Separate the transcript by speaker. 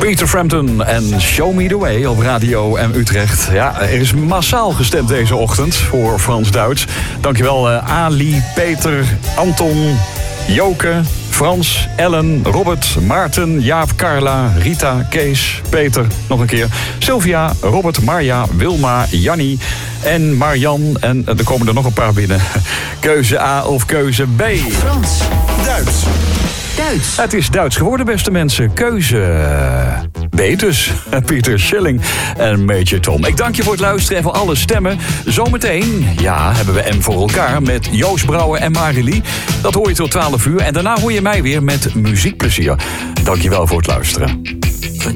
Speaker 1: Peter Frampton en Show Me The Way op Radio M Utrecht. Ja, er is massaal gestemd deze ochtend voor Frans-Duits. Dankjewel Ali, Peter, Anton, Joke, Frans, Ellen, Robert, Maarten, Jaap, Carla, Rita, Kees, Peter, nog een keer, Sylvia, Robert, Marja, Wilma, Jannie en Marjan. En er komen er nog een paar binnen. Keuze A of keuze B.
Speaker 2: Frans.
Speaker 3: Duits.
Speaker 1: Het is Duits geworden, beste mensen. Keuze B dus. Pieter Schilling en Major Tom. Ik dank je voor het luisteren en voor alle stemmen. Zometeen, hebben we M voor elkaar met Joost Brouwer en Marilie. Dat hoor je tot 12 uur. En daarna hoor je mij weer met muziekplezier. Dank je wel voor het luisteren.